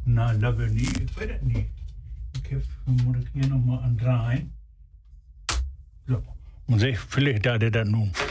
Nā lawe ni, e whaera ni. Ke whamura ki anō ma andrain. Loko, mo zei while tā re nu.